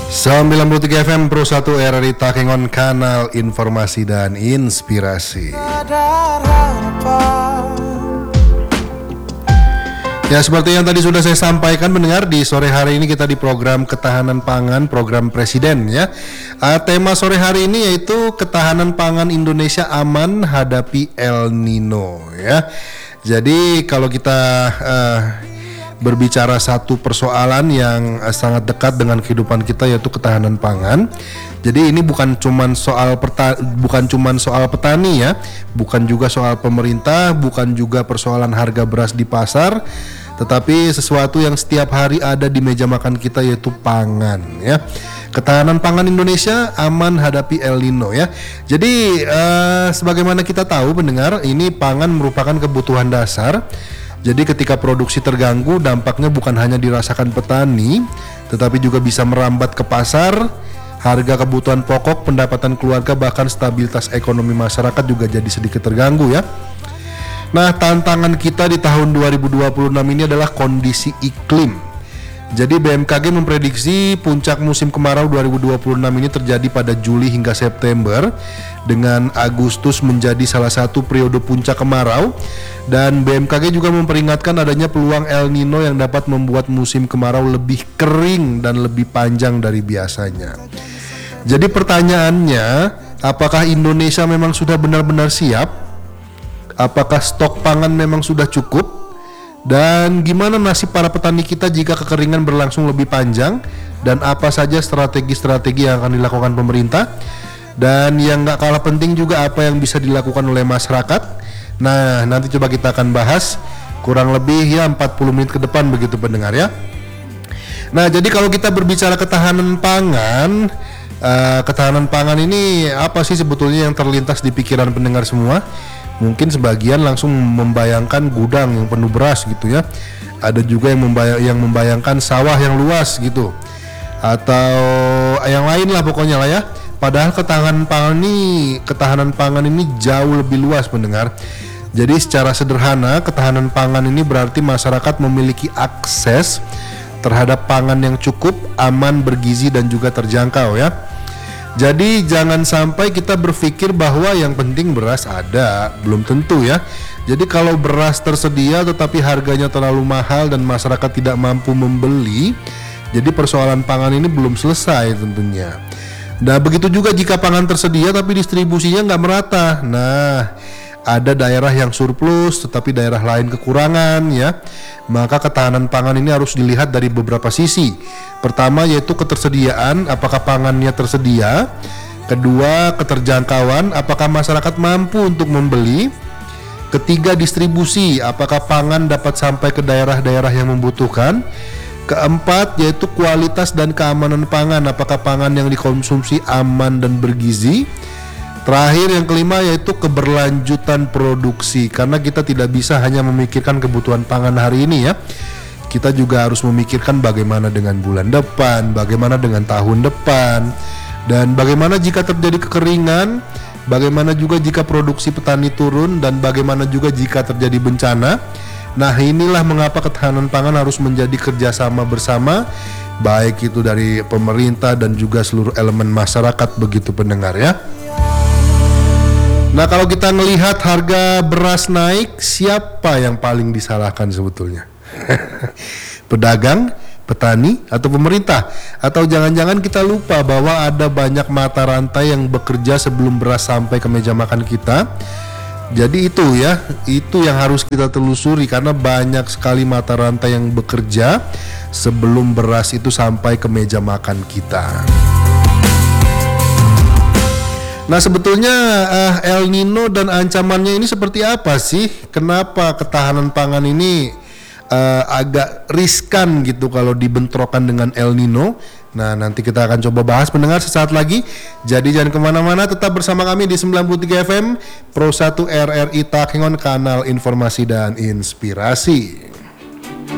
93 FM Pro 1 RRI Takengon, kanal informasi dan inspirasi. Ya, seperti yang tadi sudah saya sampaikan mendengar, di sore hari ini kita di program ketahanan pangan, program presiden ya. Tema sore hari ini yaitu ketahanan pangan Indonesia aman hadapi El Nino ya. Jadi kalau kita berbicara satu persoalan yang sangat dekat dengan kehidupan kita, yaitu ketahanan pangan. Jadi ini bukan cuman soal soal petani ya, bukan juga soal pemerintah, bukan juga persoalan harga beras di pasar, tetapi sesuatu yang setiap hari ada di meja makan kita, yaitu pangan ya. Ketahanan pangan Indonesia aman hadapi El Nino ya. Jadi sebagaimana kita tahu pendengar, ini pangan merupakan kebutuhan dasar. Jadi ketika produksi terganggu, dampaknya bukan hanya dirasakan petani, tetapi juga bisa merambat ke pasar, harga kebutuhan pokok, pendapatan keluarga, bahkan stabilitas ekonomi masyarakat juga jadi sedikit terganggu ya. Nah, tantangan kita di tahun 2026 ini adalah kondisi iklim. Jadi BMKG memprediksi puncak musim kemarau 2026 ini terjadi pada Juli hingga September, dengan Agustus menjadi salah satu periode puncak kemarau, dan BMKG juga memperingatkan adanya peluang El Nino yang dapat membuat musim kemarau lebih kering dan lebih panjang dari biasanya. Jadi pertanyaannya, apakah Indonesia memang sudah benar-benar siap? Apakah stok pangan memang sudah cukup? Dan gimana nasib para petani kita jika kekeringan berlangsung lebih panjang? Dan apa saja strategi-strategi yang akan dilakukan pemerintah? Dan yang gak kalah penting juga, apa yang bisa dilakukan oleh masyarakat? Nah, nanti coba kita akan bahas kurang lebih ya 40 menit ke depan begitu pendengar ya. Nah, jadi kalau kita berbicara ketahanan pangan ini apa sih sebetulnya yang terlintas di pikiran pendengar semua? Mungkin sebagian langsung membayangkan gudang yang penuh beras gitu ya. Ada juga yang membayangkan sawah yang luas gitu, atau yang lain lah pokoknya lah ya. Padahal ketahanan pangan ini jauh lebih luas pendengar. Jadi secara sederhana, ketahanan pangan ini berarti masyarakat memiliki akses terhadap pangan yang cukup, aman, bergizi, dan juga terjangkau ya. Jadi jangan sampai kita berpikir bahwa yang penting beras ada, belum tentu ya. Jadi kalau beras tersedia tetapi harganya terlalu mahal dan masyarakat tidak mampu membeli, jadi persoalan pangan ini belum selesai tentunya. Nah, begitu juga jika pangan tersedia tapi distribusinya nggak merata. Nah, ada daerah yang surplus tetapi daerah lain kekurangan ya. Maka ketahanan pangan ini harus dilihat dari beberapa sisi. Pertama yaitu ketersediaan, apakah pangannya tersedia. Kedua, keterjangkauan, apakah masyarakat mampu untuk membeli. Ketiga, distribusi, apakah pangan dapat sampai ke daerah-daerah yang membutuhkan. Keempat, yaitu kualitas dan keamanan pangan, apakah pangan yang dikonsumsi aman dan bergizi. Terakhir yang kelima yaitu keberlanjutan produksi, karena kita tidak bisa hanya memikirkan kebutuhan pangan hari ini ya. Kita juga harus memikirkan bagaimana dengan bulan depan, bagaimana dengan tahun depan, dan bagaimana jika terjadi kekeringan, bagaimana juga jika produksi petani turun, dan bagaimana juga jika terjadi bencana. Nah, inilah mengapa ketahanan pangan harus menjadi kerjasama bersama, baik itu dari pemerintah dan juga seluruh elemen masyarakat begitu pendengar ya. Nah, kalau kita melihat harga beras naik, siapa yang paling disalahkan sebetulnya? Pedagang, petani, atau pemerintah? Atau jangan-jangan kita lupa bahwa ada banyak mata rantai yang bekerja sebelum beras sampai ke meja makan kita? Jadi itu yang harus kita telusuri, karena banyak sekali mata rantai yang bekerja sebelum beras itu sampai ke meja makan kita. Nah, sebetulnya El Nino dan ancamannya ini seperti apa sih? Kenapa ketahanan pangan ini agak riskan gitu kalau dibentrokan dengan El Nino? Nah, nanti kita akan coba bahas pendengar sesaat lagi. Jadi jangan kemana-mana, tetap bersama kami di 93 FM Pro 1 RRI Takengon, kanal informasi dan inspirasi.